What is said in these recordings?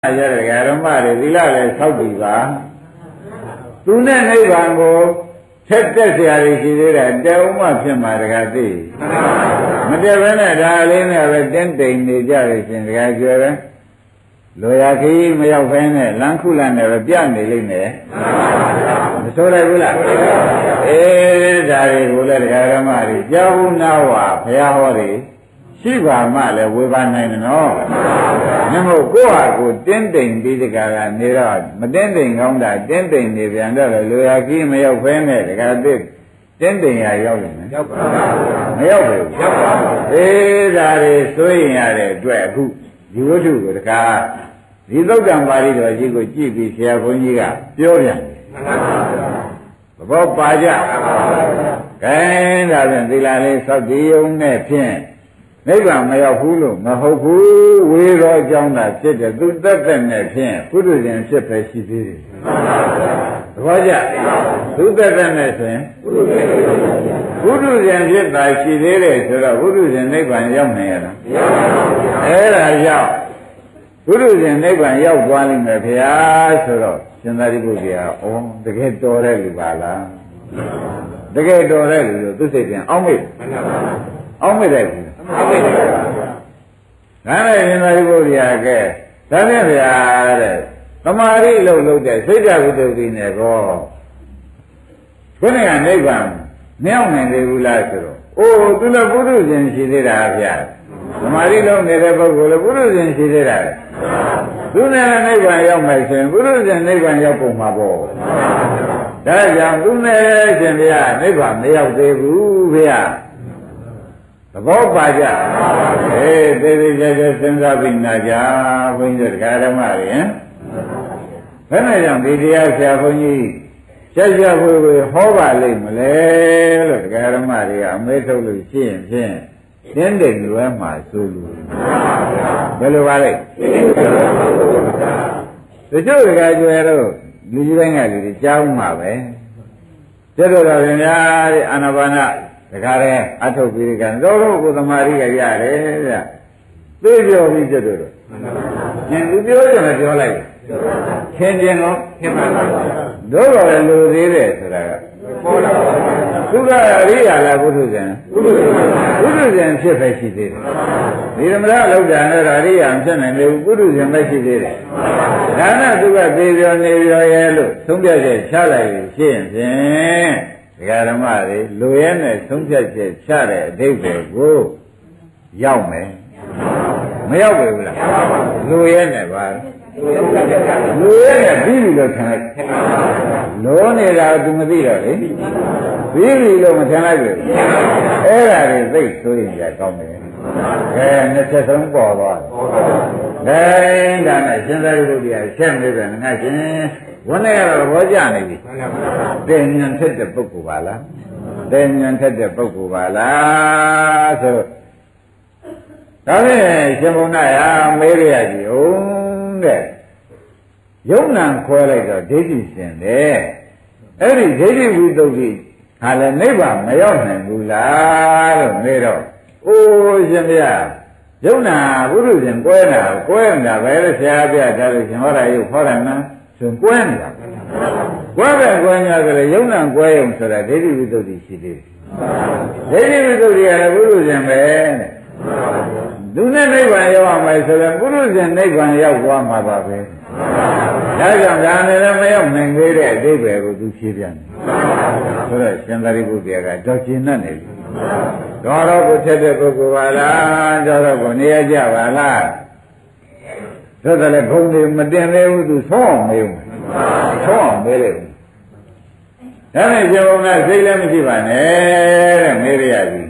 ရတဲ့ဓမ္မတွေသီလလည်းဆောက်ပြီးပါသူနဲ့နိဗ္ဗာန်ကိုဆက်တက်เสียရရှိသေးတယ်တဲဥမှဖြစ်မှာတကားသိမတက်ဘဲနဲ့ဒါလေးနဲ့ပဲတင်းတိမ်နေကြရရှင်တကားကျွဲပဲလောရခီးမရောက်ဖဲနဲ့လမ်းခုလန်နဲ့ပဲပြနေလိမ့်မယ်မဆိုးလိုက်ဘူးလားအေးဒါတွေကိုလည်းဓမ္မတွေကြောက်ဘူးနာဝါဘုရားဟောတယ်ရှိပါမှလည်းဝေဘာနိုင်တယ်နော်မြတ်မို့ကိုယ့်ဟာကိုတင်းတိမ်ပြီးတကားကနေတော့မတင်းတိမ်ကောင်းတာတင်းတိမ်နေပြန်တော့လူရကြီးမရောက်ဖဲနဲ့တကားသိတင်းတိမ်ရရောက်ရင်ရောက်ပါဘူးမရောက်ဘူးရောက်ပါဘူးအေးဒါတွေစိုးရင်ရတဲ့အတွက်အခုဒီဝတ္ထုကိုတကားဒီသုတ်တံပါဠိတော်ကြီးကိုကြည့်ပြီးဆရာဘုန်းကြီးကပြောပြန်တယ်သဘောပါကြကဲဒါဖြင့်သီလလေးစောင့်တည်ုံနဲ့ဖြင့်နိဗ္ဗာန်မရောက်ဘူးလို့မဟုတ်ဘူးဝေရောအကြောင်းသာဖြစ်တယ်သူတက်တဲ့နဲ့ဖြင့်ပုထုဇဉ်ဖြစ်ပဲရှိသေးတယ်သဘောကျသူတက်တဲ့နဲ့ဆိုရင်ပုထုဇဉ်ဖြစ်တာရှိသေးတယ်ဆိုတော့ပုထုဇဉ်နိဗ္ဗာန်ရောက်နိုင်ရလားအဲ့ဒါရောက်ပုထုဇဉ်နိဗ္ဗာန်ရောက်သွားလိမ့်မယ်ဗျာဆိုတော့ရှင်သာရိပုတ္တရာဩတကယ်တော်တဲ့လူပါလားတကယ်တော်တဲ့လူလို့သူစိတ်ပြန်အောင်းမိတ်အောင်းမိတ်တယ်ဟုတ်ပြီ။ဒါနဲ့ရှင်သာရိပုတ္တရာကဲဒါဖြင့်ဗျာတဲ့သမာဓိလို့လုပ်တဲ့စိတ်ဓာတ်ဝိတ္တုတိနဲ့ကောခုနကနိဗ္ဗာန်မရောက်နိုင်သေးဘူးလားဆိုတော့အိုးသူလည်းပုထုဇဉ်ရှိသေးတာဗျာသမာဓိလုံးနေတဲ့ပုဂ္ဂိုလ်လည်းပုထုဇဉ်ရှိသေးတာသူနဲ့နိဗ္ဗာန်ရောက်မယ်ဆိုရင်ပုထုဇဉ်နိဗ္ဗာန်ရောက်ပုံမှာပေါ့ဒါကြောင့်သူနဲ့ရှင်ဗျာနိဗ္ဗာန်မရောက်သေးဘူးဗျာသဘောပါကြအေးသေသေးချာချာစဉ်းစားပြီးနာကြဘုန်းကြီးတို့ဓမ္မတွေဘယ်နဲ့ကြောင့်ဒီတရားဆရာဘုန်းကြီးဆက်ဆက်ဝေဝေဟောပါလိမ့်မလဲလို့ဓမ္မတွေကအမေးထုတ်လို့ရှိရင်ဖြင့်တင်းတိမ်လွဲမှာဆိုလို့ဘယ်လိုပါလဲတချို့ကျွယ်တော့လူကြီးတိုင်းကလူတွေကြားဦးမှာပဲကျတော့ဗျာအာနာပါနတခါတည်းအထုတ်ပြီးကံတော့ကိုသမာဓိကရတယ်ဗျသိပြောပြီးပြတ်တော့ရှင်သူပြောကြတယ်ပြောလိုက်ရှင်ကျင်တော့ဖြစ်ပါလားတို့တော်လည်းလူသေးတယ်ဆိုတာကပေါ်လာပါသုဒ္ဓရိယာလားဘုသူဇံဘုသူဇံဖြစ်ပဲရှိသေးတယ်ဒီဓမ္မရလောက်တာနဲ့ရိယာဖြစ်နိုင်တယ်ဘုသူဇံပဲရှိသေးတယ်ဒါနဲ့သူကသေပြောနေပြောရဲလို့သုံးပြချက်ချလိုက်ရှင်းဖြင့်ဓမ္မတွေလူရဲနဲ့ဆုံးဖြတ်ချက်ချတဲ့အဓိပ္ပာယ်ကိုရောက်မယ်မရောက်ဘူးလားလူရဲနဲ့ပါလူရဲနဲ့ပြီးပြီလို့ထင်လိုက်လောနေတာသူမသိတော့လေပြီးပြီလို့မထင်လိုက်ဘူးအဲ့ဒါတွေသိဆိုရင်ကြကောင်းတယ်နှစ်ချက်သုံးပေါ်သွားတယ်ဒါနဲ့ရှင်သာရိပုတ္တရာဆက်နေတယ်ငါရှင်ဝန်းနဲ့ကတော့ဘောကြနေပြီတင်ဉာဏ်ထက်တဲ့ပုဂ္ဂိုလ်ပါလားတင်ဉာဏ်ထက်တဲ့ပုဂ္ဂိုလ်ပါလားဆိုဒါဖြင့်ရှင်ဘုန်းနာရာမေးရကြည့်ဦးတဲ့ယုံနာခွဲလိုက်တော့ဒိဋ္ဌိရှင်တယ်အဲ့ဒီဒိဋ္ဌိဝိသုဒ္ဓိဟာလည်းနိဗ္ဗာန်မရောက်နိုင်ဘူးလားလို့မေးတော့အိုးရှင်ဗျာယုံနာဘုရုရှင်ကွဲနေတာပဲလေဆရာပြတာလို့ရှင်ဟောတာယုတ်ဟောတာနော်ဆိုကွဲနေတာကွဲပဲကွဲညာဆိုလေယုံနာကွဲုံဆိုတာဒိဋ္ဌိဝိသုဒ္ဓိရှိသေးတယ်ဒိဋ္ဌိဝိသုဒ္ဓိကလည်းဘုရုရှင်ပဲတဲ့သူနဲ့နိဗ္ဗာန်ရောက်အောင်မယ်ဆိုရင်ဘုရုရှင်နိဗ္ဗာန်ရောက်သွားမှာပါပဲဒါကြောင့်ဒါနဲ့လည်းမရောက်နိုင်သေးတဲ့အဓိပ္ပာယ်ကိုသူဖြေပြန်တယ်ဆိုတော့ရှင်သာရိပုတ္တရာကတော့ကျင့်တတ်နေပြီတော်ကိုထက်တဲ့ပုဂ္ဂိုလ်ပါလားတော်ကိုနေရကြပါလားသို့တော်လည်းဘုံတွေမတင်သေးဘူးသူဆောင်းအောင်မေးဦးဆောင်းအောင်မေးလိုက်ဦးဒါနဲ့ရှင်ဘုံကစိတ်လည်းမရှိပါနဲ့တဲ့မေးရပြီ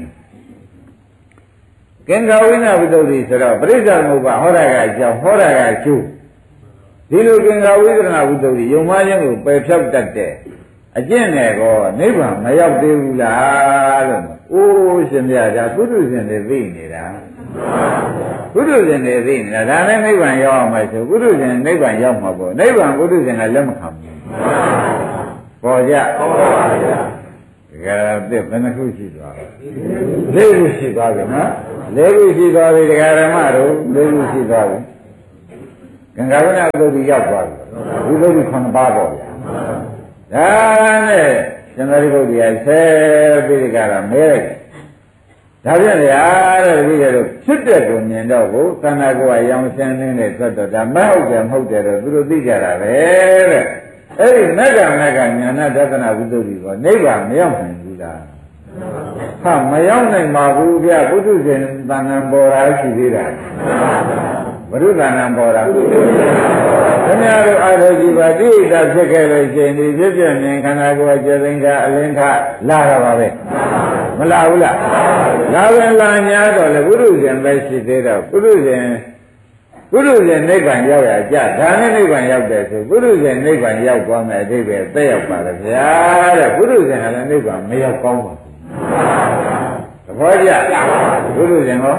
ကင်္ဂဝိနဝိတ္တုတိဆိုတော့ပရိစ္ဆေသမုပ္ပါဟောတာကအကြောင်းဟောတာကအကျိုးဒီလိုကင်္ဂဝိသရဏဝိတ္တုတိယုံမှခြင်းကိုပယ်ဖြောက်တတ်တဲ့အကျင့်နဲ့ကောနိဗ္ဗာန်မရောက်သေးဘူးလားလို့အိုးရှင်ဗျာဒါပုထုဇဉ်တွေသိနေတာပုထုဇဉ်တွေသိနေတာဒါနဲ့နိဗ္ဗာန်ရောက်အောင်မယ်ဆိုပုထုဇဉ်နိဗ္ဗာန်ရောက်မှာပေါ့နိဗ္ဗာန်ပုထုဇဉ်ကလက်မခံဘူးပေါ်ကြဟုတ်ပါပါဗျာကဲပြည့်ဘယ်နှခုရှိသွားလဲ၄ခုရှိသွားပြီနော်၄ခုရှိသွားပြီဓမ္မတို့၄ခုရှိသွားပြီကင်္ဂါရဏသုတ်တိရောက်သွားပြီဝိသုဒ္ဓ9ပါးပေါ့ဗျာဒါနဲ့ရှင်သာရိပုတ္တရာဆဲပြီးကြတာမဲလိုက်ဒါပြန်လေအားတဲ့ဒီလိုဖြစ်တဲ့ကိုမြင်တော့ကိုသန္တာကိုယ်ကရောင်ရှင်းနေတဲ့သက်တော့ဒါမဟုတ်တယ်မဟုတ်တယ်တော့သူတို့သိကြတာပဲတဲ့အဲ့ဒီမက္ကညာနာဒသနာဝိသုဒ္ဓိကိုနိဗ္ဗာန်မရောက်နိုင်ဘူးလားဟာမရောက်နိုင်ပါဘူးဗျပုထုဇဉ်သဏ္ဍာန်ပေါ်တာရှိသေးတာဘုရုသဏ္ဍာန်ပေါ်တာခင်ဗျားတို့အာရောကြည့်ပါတိဋ္ဌဖြစ်ခဲ့လို့ရှိရင်ဒီဖြစ်ပြမြင်ခန္ဓာကိုယ်ကျေသိင်္ဂအလင်းခလာတာပါပဲမလာဘူးလားလာဝင်လာညာတော့လေဘုရုဇဉ်ပဲရှိသေးတော့ဘုရုဇဉ်နိဗ္ဗာန်ရောက်ရကြဒါနဲ့နိဗ္ဗာန်ရောက်တယ်ဆိုဘုရုဇဉ်နိဗ္ဗာန်ရောက်သွားမယ်အဓိပ္ပာယ်သက်ရောက်ပါလေဗျာတဲ့ဘုရုဇဉ်ကလည်းနိဗ္ဗာန်မရောက်ကောင်းပါဘူးသဘောကျဘုရုဇဉ်ဟော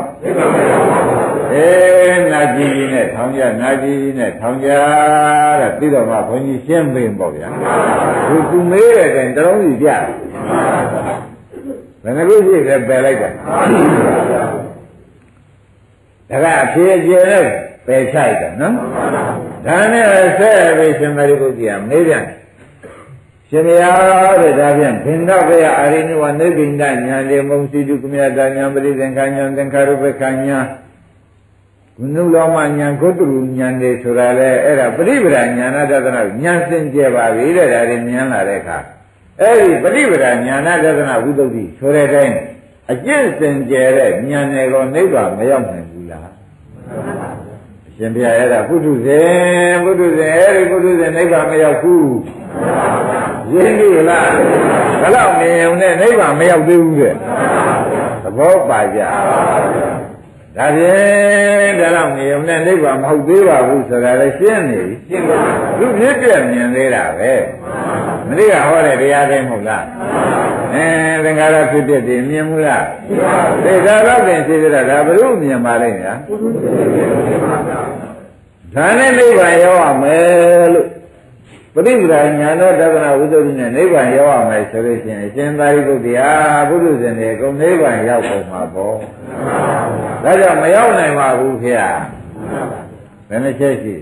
နာကြီးနဲ့ထောင်ကြနာကြီးနဲ့ထောင်ကြတဲ့ပြီးတော့မှဘုန်းကြီးရှင်းပေးပေါ့ဗျာသူမေးတဲ့တိုင်တလုံးကြီးပြတယ်ဘယ်နှလို့ရှိတယ်ပယ်လိုက်တာဒါကအဖြေကျေနဲ့ပယ်ချလိုက်တာနော်ဒါနဲ့ဆက်ပြီးရှင်သာရိပုတ္တရာမေးပြန်ရှင်ဗျာတဲ့ဒါဖြင့်ဘင်္ဂဝေယအာရိနဝနိဗ္ဗိန္ဒညာလေမုံစီတုကမြတညာပရိသင်္ခာညာသင်္ခါရုပ္ပခာညာကုနုလောမညာဂုတ္တရညာလေဆိုတာလေအဲ့ဒါပရိပဒညာနာတသနာညာစင်ကြယ်ပါပြီတဲ့ဒါတွေဉာဏ်လာတဲ့အခါအဲ့ဒီပရိပဒညာနာတသနာဝိသုဒ္ဓိဆိုတဲ့အတိုင်းအကျင့်စင်ကြယ်တဲ့ဉာဏ်တွေကိုနိဗ္ဗာန်မရောက်နိုင်ဘူးလားအရှင်ဘုရားအဲ့ဒါပုထုဇဉ်အဲ့ဒီပုထုဇဉ်နိဗ္ဗာန်မရောက်ဘူးရင်းပြီလားဘယ်တော့မြင်ုံနဲ့နိဗ္ဗာန်မရောက်သေးဘူးတဲ့သဘောပါကြဒါဖြင့်ဒါတော့မြင်ုံနဲ့နိဗ္ဗာန်မဟုတ်သေးပါဘူးဆိုတာလည်းရှင်းနေပြီရှင်းပါသူဖြစ်ပြမြင်သေးတာပဲမသိကဟောတဲ့တရားတိုင်းမဟုတ်လားသင်္ခါရဖြစ်ပြတယ်မြင်မှုလားသိတာတော့ပြင်ရှိသေးတာဒါဘယ်လိုမြင်ပါလိမ့်ညာဒါနဲ့နိဗ္ဗာန်ရောက်ရမယ်လို့ပရိပဒညာနဲ့တက္ကနာဝိသုဒ္ဓိနဲ့နိဗ္ဗာန်ရောက်ရမယ်ဆိုလို့ရှိရင်ရှင်သာရိပုတ္တရာပုထုဇဉ်တွေအကုန်နိဗ္ဗာန်ရောက်ပုံမှာပေါ့ဒါကြောင့်မရောက်နိုင်ပါဘူးခင်ဗျာဘယ်နှချက်ရှိ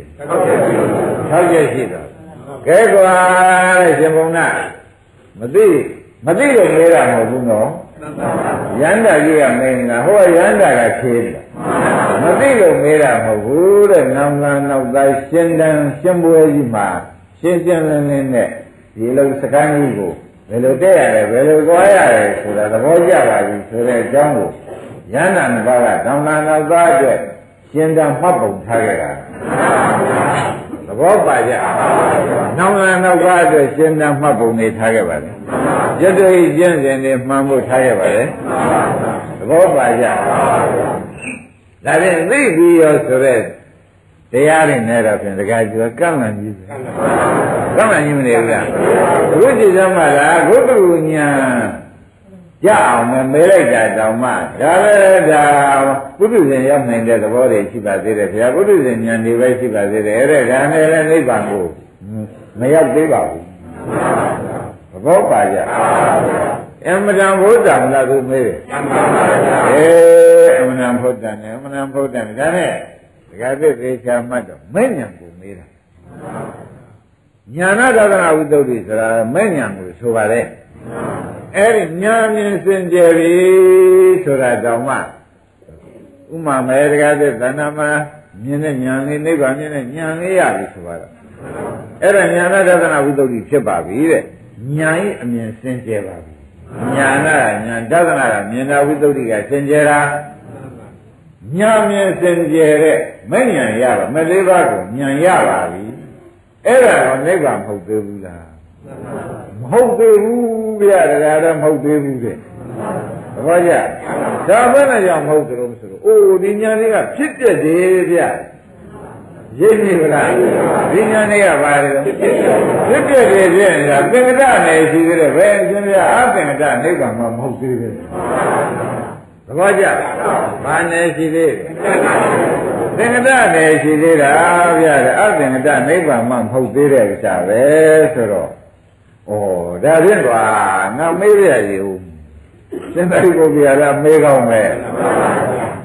6ချက်ရှိတော့ကဲကွာတဲ့ရှင်ဘုံနာမသိလို့မေးတာမဟုတ်ဘူးနော်ရန္တာကြီးကမင်းကဟိုကရန္တာကဖြေတယ်မသိလို့မေးတာမဟုတ်ဘူးတဲ့နောက်သားရှင်းပွဲကြီးမှာရှင်းလင်းနဲ့ဒီလိုစကမ်းကြီးကိုဘယ်လိုတက်ရတယ်ဘယ်လိုသွားရတယ်ဆိုတာသဘောကျပါပြီဆိုတဲ့အကြောင်းကိုရဟန္တာနှစ်ပါးကတောင်းလာနောက်သားအတွက်ရှင်းတာမှတ်ပုံထားခဲ့တာသဘောပါကြနောက်လာနောက်သားအတွက်ရှင်းတာမှတ်ပုံနေထားခဲ့ပါလေရတ္တိကျင့်စဉ်တွေမှန်ဖို့ထားခဲ့ပါလေသဘောပါကြဒါဖြင့်သိပြီးရောဆိုတဲ့တရားတွေနဲ့တော့ဖြင့်တခါကျော်ကန့်လန့်ကြီးပဲကန့်လန့်ကြီးမနေဘူးလားဘုရားကြည်စမ်းပါလားဂုတ္တရညာရအောင်မဲလိုက်တာတောင်မှဒါလည်းဒါပုထုဇဉ်ရောက်နိုင်တဲ့သဘောတွေရှိပါသေးတယ်ဗျာပုထုဇဉ်ဉာဏ်တွေပဲရှိပါသေးတယ်အဲ့ဒါနဲ့လည်းနိဗ္ဗာန်ကိုမရောက်သေးပါဘူးသဘောပါကြအမှန်တန်ဘုဒ္ဓံလားသူမေးတယ်အမှန်တန်ဘုဒ္ဓံနဲ့အမှန်တန်ဘုဒ္ဓံဒါနဲ့ဒကာသစ်သေချာမှတ်တော့မဲ့ညာကိုမေးတာညာနာဒသနာဝိသုဒ္ဓိဆိုတာမဲ့ညာကိုဆိုပါလေအဲ့ဒီညာမြင်စင်ကြယ်ပြီဆိုတာတောင်မှဥမာမဲဒကာသစ်သဏ္ဍာမှာမြင်တဲ့ညာလေးနိဗ္ဗာန်မြင်တဲ့ညာလေးရပြီဆိုတော့အဲ့ဒါညာနာဒသနာဝိသုဒ္ဓိဖြစ်ပါပြီတဲ့ညာဤအမြင်စင်ကြယ်ပါပြီညာနာညာဒသနာကမြင်တာဝိသုဒ္ဓိကစင်ကြယ်တာညာမြင်စင်ကြယ်တဲ့မဲ့ညာရပါမဲ့လေးပါးကိုညာရပါပြီအဲ့ဒါတော့နိဗ္ဗာန်မဟုတ်သေးဘူးလားမဟုတ်သေးဘူးဗျာဒါတော့မဟုတ်သေးဘူးတဲ့သဘောကျဒါဘယ်နဲ့ကြောင့်မဟုတ်ကြလို့ဆိုတော့အိုးဒီညာလေးကဖြစ်ပြတယ်ဗျာရင်းနေဗလားဒီညာလေးကဘာလဲဖြစ်ပြတယ်ဖြင့်ဒါသင်္ကတနယ်ရှိသေးတယ်ဘယ်အရှင်ဗျာအသင်္ကတနိဗ္ဗာန်မှာမဟုတ်သေးဘူးသဘောကျဘာနယ်ရှိသေးသင်္ကတနယ်ရှိသေးတာဗျာအသင်္ကတနိဗ္ဗာန်မှာမဟုတ်သေးတဲ့ဥစ္စာပဲဆိုတော့ဩဒါဖြင့်ကွာငါမေးရည်ဦးသင်္သာရိပုတ္တရာကမေးကောင်းမယ်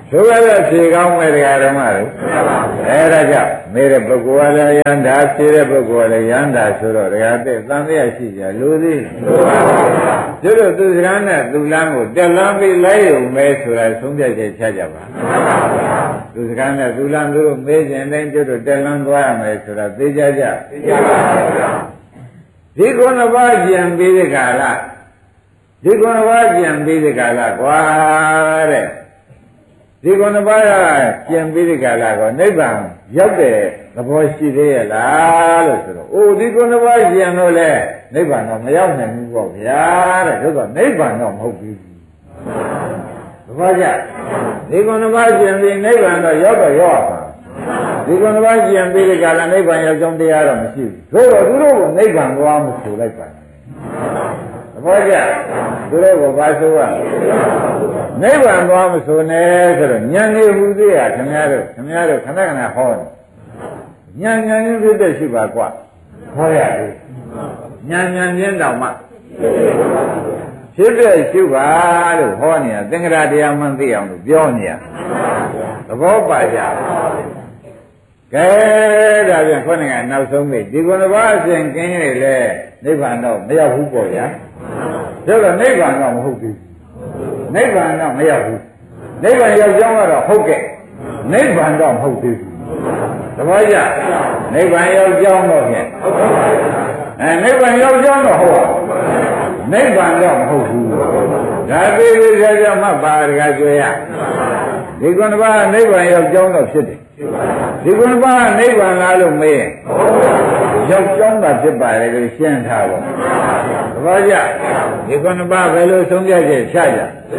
ဆိုရတဲ့ဖြေကောင်းမဲ့တရားဓမ္မတွေအဲ့ဒါကြောင့်မေတဲ့ပုဂ္ဂိုလ်ကလည်းယန္တာဖြေတဲ့ပုဂ္ဂိုလ်ကလည်းယန္တာဆိုတော့တရားတဲ့သံသရာရှိကြလို့သေးလို့ပါဗျာတို့သူစကားနဲ့သူလမ်းကိုတက်လမ်းပြီးလိုက်ရုံပဲဆိုတာဆုံးဖြတ်ချက်ချကြပါသူစကားနဲ့သူလမ်းတို့မေးခြင်းတိုင်းတို့တက်လမ်းသွားရမယ်ဆိုတာသိကြကြသိကြပါဗျာဒီကုဏဘာကျန်ပြီးတဲ့ကာလဒီကုဏဘာကျန်ပြီးတဲ့ကာလကွာတဲ့ဒီကုဏဘာကျန်ပြီးတဲ့ကာလကိုနိဗ္ဗာန်ရောက်တဲ့သဘောရှိသေးရဲ့လားလို့ဆိုတော့အိုဒီကုဏဘာကျန်တော့လေနိဗ္ဗာန်တော့မရောက်နိုင်ဘူးပေါ့ဗျာတဲ့တို့ကနိဗ္ဗာန်တော့မဟုတ်ဘူးသဘောကျဒီကုဏဘာကျန်ပြီးနိဗ္ဗာန်တော့ရောက်တော့ရောက်ပါဒီကုဏဘာကျန်ပြီးတဲ့ကာလနိဗ္ဗာန်ရောက်ကြောင်းတရားတော့မရှိဘူးတို့တော့သူတို့ကနိဗ္ဗာန်သွားမဆိုလိုက်ပါသဘောကျသူတို့ကဘာဆိုရနိဗ္ဗာန်သွားမဆိုနဲ့ဆိုတော့ဉာဏ်နေဟူသေးရခင်ဗျားတို့ခဏခဏဟောဉာဏ်ရင်းဖြစ်တဲ့ရှိပါကွာဟောရတယ်ဉာဏ်ချင်းတောင်မှဖြစ်တဲ့ရှိပါလို့ဟောနေတာသင်္ကရာတရားမှန်သိအောင်လို့ပြောနေရသဘောပါကြကဲဒါပြန်ခေါင်းကနောက်ဆုံးပြီဒီကုဏဘာအစဉ်ကင်းရလေနိဗ္ဗာန်တော့မရောက်ဘူးပေါ့ဗျာဒါတော့နိဗ္ဗာန်တော့မဟုတ်ဘူးနိဗ္ဗာန်တော့မရောက်ဘူးနိဗ္ဗာန်ရောက်ကြောင်းကတော့ဟုတ်ကဲ့နိဗ္ဗာန်တော့မဟုတ်သေးဘူးသဘောကျနိဗ္ဗာန်ရောက်ကြောင်းတော့ဖြင့်နိဗ္ဗာန်ရောက်ကြောင်းတော့ဟုတ်နိဗ္ဗာန်တော့မဟုတ်ဘူးဒါသေးသေးချာချာမှပါရကကျွေးရဒီကုဏဘာနိဗ္ဗာန်ရောက်ကြောင်းတော့ဖြစ်တယ်ဒီကုဏဘာနိဗ္ဗာန်လားလို့မေးရင်ရောက်ကြောင်းတာဖြစ်ပါတယ်လို့ရှင်းထားပါသဘောကျဒီကုဏဘာဘယ်လိုဆုံးဖြတ်ချက်ချကြ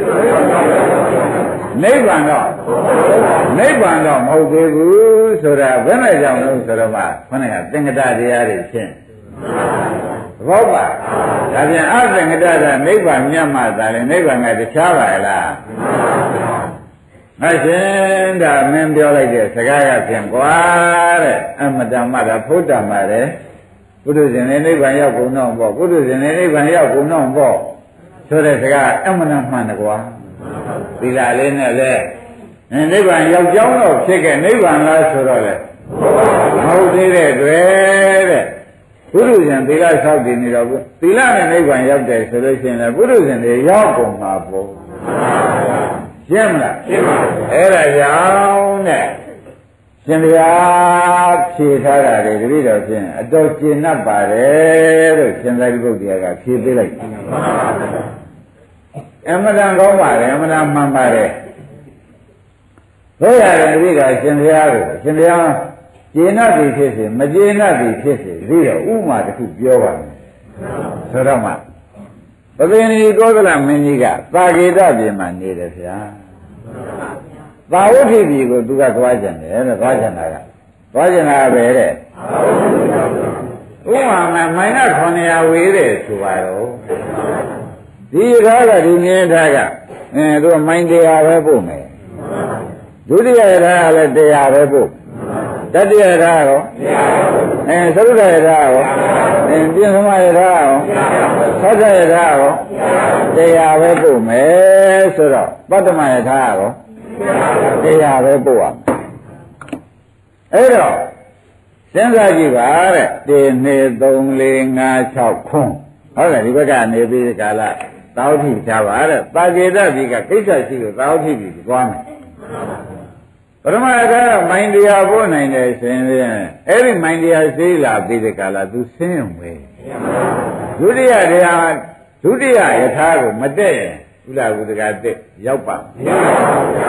နိဗ္ဗာန်တော့မဟုတ်သေးဘူးဆိုတာဘယ်နဲ့ကြောင့်လို့ဆိုတော့မှခொနဲ့ကသင်္ကတတရားတွေရှင်းသဘောပါဒါပြန်အသင်္ကတကနိဗ္ဗာန်မြတ်မှသာလေနိဗ္ဗာန်ကတခြားပါလားမရှင်ဒါမင်းပြောလိုက်တဲ့စကားကဖြင့်ကွာတဲ့အမတမတာဖုဒ္ဓမှာတယ်ပုထုဇဉ်နဲ့နိဗ္ဗာန်ရောက်ကုန်တော့ပေါ့ပုထုဇဉ်နဲ့နိဗ္ဗာန်ရောက်ကုန်တော့ပေါ့ဆိုတဲ့စကားအမှန်မှန်တယ်ကွာသီလလေးနဲ့လေနိဗ္ဗာန်ရောက်ကြောင်းတော့ဖြစ်ခဲ့နိဗ္ဗာန်လားဆိုတော့လေမဟုတ်သေးတဲ့တွေ့တဲ့ပုထုဇဉ်သီလဆောက်တည်နေတော့သီလနဲ့နိဗ္ဗာန်ရောက်တယ်ဆိုလို့ရှိရင်လေပုထုဇဉ်တွေရောက်ကုန်မှာပေါ့ရှင်းမလားရှင်းပါဘူးအဲ့ဒါကြောင့်တဲ့ရှင်ဗျာဖြေထားတာတွေတပည့်တော်ဖြင့်အတော်ကျင့်납ပါတယ်လို့ရှင်သာရိပုတ္တရာကဖြေပေးလိုက်အမှန်တန်ကောင်းပါတယ်အမှန်တန်မှန်ပါတယ်တို့ရတယ်တပည့်တော်ရှင်ဗျာကိုရှင်ဗျာကျင့်납ပြီဖြစ်စေမကျင့်납ပြီဖြစ်စေတပည့်တော်ဥမာတစ်ခုပြောပါမယ်ဆိုတော့မှပသေနီကောသလမင်းကြီးကသာဂေတပြည်မှာနေတယ်ဗျာသာဝတိပြည်ကိုသူကသွားကြတယ်တဲ့သွားကြတာကသွားကြတာပဲတဲ့ဥမာမိုင်က900ဝေးတယ်ဆိုပါတော့ဒီကားကဒီမြင်းထားကသူကမိုင်100ပဲပို့မယ်ဒုတိယထားကလည်း100ပဲပို့တတိယထားရောသုဒ္ဓရထားရောပြင်သမရထားရောသစ္စာရထားရော100ပဲပို့မယ်ဆိုတော့ပတ္တမရထားရော100ပဲပို့ရမယ်အဲ့တော့စဉ်းစားကြည့်ပါတဲ့1 2 3 4 5 6ခွန်းဟုတ်တယ်ဒီဘက်ကနေပြီးကာလသာဝတိချပါတဲ့တာဂေတပြည်ကကိစ္စရှိလို့သာဝတိပြည်သွားမယ်ပရမကမိုင်းတရားပို့နိုင်တယ်ဆိုရင်အဲ့ဒီမိုင်းတရားသိလာပြီးတဲ့ကာလသူဆင်းရုံပဲဒုတိယတရားဒုတိယယထာကိုမတက်ရင်ဥလာဝုဒကတက်ရောက်ပါမရပါဘူးဗျာ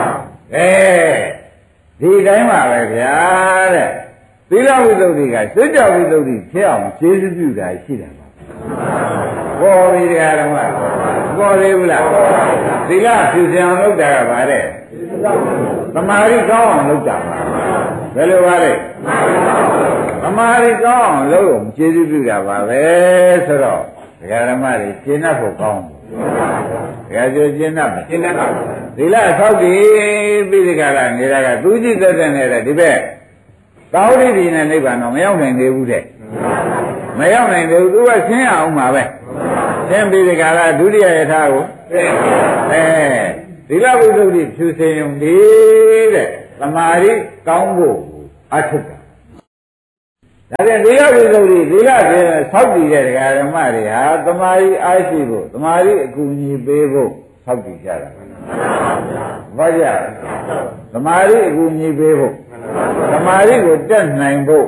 ဒီတိုင်းပါပဲဗျာတဲ့သီလဝိသုဒ္ဓိကစွကြဝိသုဒ္ဓိဖြစ်အောင်ကျေးဇူးပြုတာရှိတယ်ပါဘောရီတရားတော်ကဘောသေးဘူးလားသီလဖြူစင်အောင်လုပ်တာကပါတဲ့သမာဓိကောင်းအောင်လုပ်တာပါဘယ်လိုပါလဲသမာဓိကောင်းအောင်လုပ်အောင်ကျေးဇူးပြုတာပါပဲဆိုတော့ဒကာဓမ္မတွေရှင်းတတ်ဖို့ကောင်းတယ်ဒကာကျိုးရှင်းတတ်မယ်ရှင်းတတ်ပါသီလဆောက်တည်ပြီးဒီကရနေတာကသူကြည့်တတ်တဲ့နေတဲ့ဒီဘက်သာဝတိပြည်နဲ့နိဗ္ဗာန်တော့မရောက်နိုင်သေးဘူးတဲ့မရောက်နိုင်သေးဘူးသူကရှင်းအောင်ပါပဲရှင်းပြီးဒီကရဒုတိယယထာကိုသီလဝိသုဒ္ဓိဖြူစင်ုံဒီတဲ့သမာဓိကောင်းဖို့အထုတ်တာဒါပြန်သီလဝိသုဒ္ဓိသီလဖြင့်ဆောက်တည်တဲ့ဓမ္မတွေဟာသမာဓိအားရှိဖို့သမာဓိအကူအညီပေးဖို့ဆောက်တည်ကြတာဘာကြသမာဓိအကူအညီပေးဖို့သမာဓိကိုတက်နိုင်ဖို့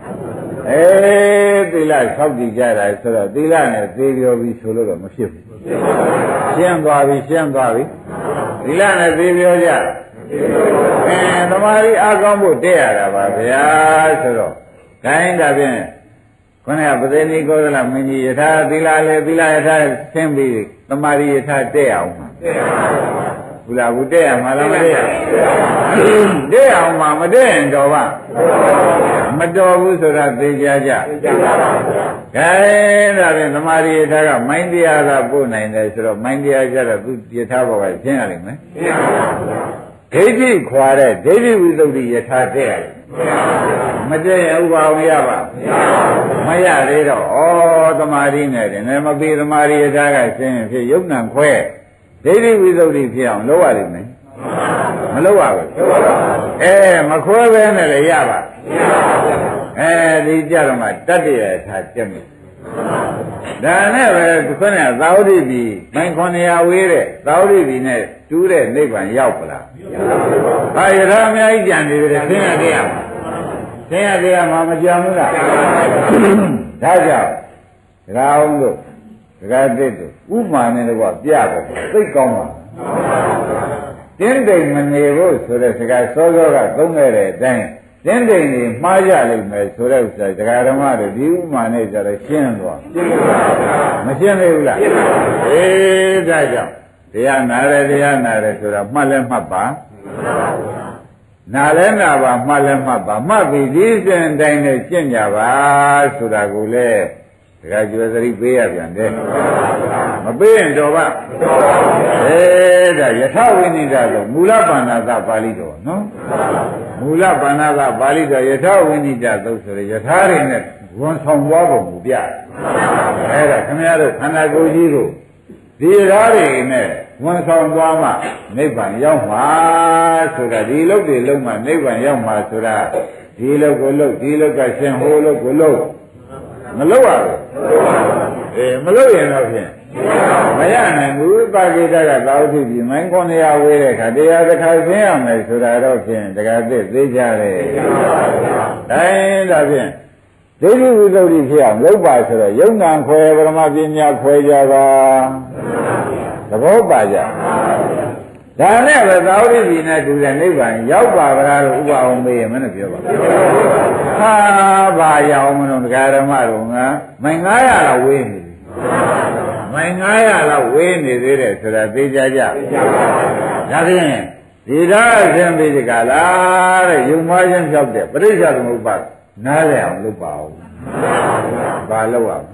သီလဆောက်တည်ကြတာဆိုတော့သီလနဲ့သေပြောပြီးဆိုလို့တော့မဖြစ်ဘူးရှင်းသွားပြီသီလနဲ့သေပြောကြသမာဓိအားကောင်းဖို့တည့်ရတာပါဗျာဆိုတော့ခိုင်းတာဖြင့်ခေါင်းကပသေနိကောသလမင်းကြီးယထာသီလလေသီလယထာဆင်းပြီးသမာဓိယထာတည့်အောင်မှာဘူးလားဘူးတည့်ရမှာလားမတည့်ရတည့်အောင်မှာမတည့်ရင်တော့မတော်ဘူးဆိုတာသိကြကြခိုင်းတာဖြင့်သမာဓိယထာကမိုင်းတရားသာပို့နိုင်တယ်ဆိုတော့မိုင်းတရားကြတော့သူယထာဘောကရှင်းရလိမ့်မယ်ဒိဋ္ဌိခွာတဲ့ဒိဋ္ဌိဝိသုဒ္ဓိယထာတည့်ရတယ်မတည့်ရဥပအောင်ရပါမရသေးတော့သမာဓိနဲ့တယ်မပြီးသမာဓိယထာကရှင်းဖြစ်ယုတ်နံခွဲဒိဋ္ဌိဝိသုဒ္ဓိဖြစ်အောင်လုပ်ရလိမ့်မယ်မလုပ်ရဘူးမခွဲပဲနဲ့လည်းရပါဒီကြတော့မှတတ္တရထာတက်မယ်ဒါနဲ့ပဲခုနကသာဝတိပြီမိုင်900ဝေးတဲ့သာဝတိပြီနဲ့တူးတဲ့နိဗ္ဗာန်ရောက်ပလားဟာယထာအများကြီးကြံနေတယ်သင်ရသေးရမှာသင်ရသေးရမှာမကြံဘူးလားဒါကြောင့်ဒကာအောင်တို့ဒကာတစ်တို့ဥမာနဲ့တော့ပြတယ်သိကောင်းပါတင်းတိမ်မနေဖို့ဆိုတဲ့စကားစောစောကသုံးခဲ့တဲ့အတိုင်းတင်းတိမ်ကြီးမှားကြလိမ့်မယ်ဆိုတဲ့ဥစ္စာဒကာဓမ္မတို့ဒီဥမာနဲ့ကြတော့ရှင်းသွားမရှင်းသေးဘူးလားဒါကြောင့်တရားနာတယ်ဆိုတာမှတ်လဲမှတ်ပါနာလဲနာပါမှတ်လဲမှတ်ပါမှတ်ပြီးဒီစဉ်တိုင်းနဲ့ကျင့်ကြပါဆိုတာကိုလေဒကာကျွယ်သတိပေးရပြန်တယ်မပေးရင်တော့ပါဒါယထဝိနိဒဆိုမူလပါဏာသပါဠိတော်နော်မူလပါဏာသပါဠိတော်ယထဝိနိဒသုတ်ဆိုရယထာတွေနဲ့ဝန်ဆောင်သွားပုံကိုပြအဲ့ဒါခင်ဗျားတို့ခန္ဓာကိုယ်ကြီးကိုဒီယထာတွေနဲ့ဝန်ဆောင်သွားမှနိဗ္ဗာန်ရောက်မှာဆိုတာဒီလုတ်တွေလုံးမှနိဗ္ဗာန်ရောက်မှာဆိုတာဒီလုတ်ကိုလုတ်ဒီလုတ်ကရှင်ဟိုလုတ်ကိုလုတ်မလုပ်ရဘူးမလုပ်ရင်တော့ဖြင့်မရနိုင်ဘူးပါကိတကသာဝတိပြည်မိုင်း900ဝေးတဲ့ခါတရားတစ်ခါဆင်းရမယ်ဆိုတာတော့ဖြင့်တခါသိသေးကြတယ်တိုင်းဒါဖြင့်ဒိဋ္ဌိဝိသုဒ္ဓိဖြစ်အောင်လုပ်ပါဆိုတော့ယုံနာခွဲပရမပညာခွဲကြပါသဘောပါကြဒါနဲ့ပဲသာဝတိပြည်နဲ့တူတဲ့နိဗ္ဗာန်ရောက်ပါဗလားလို့ဥပအောင်မေးရမနဲ့ပြောပါဟာဘာရောက်မလို့ဒကာဓမ္မတို့ကမိုင်900လောက်ဝေးနေပြီမိုင်900လောက်ဝေးနေသေးတယ်ဆိုတာသိကြကြဒါဖြင့်ဒီဒါအရှင်ပိဋကလားတဲ့ယုံမချင်းဖြောက်တဲ့ပရိစ္ဆေသမုပ္ပါနားလည်အောင်လုပ်ပါဦးဘာလုပ်ရမလဲ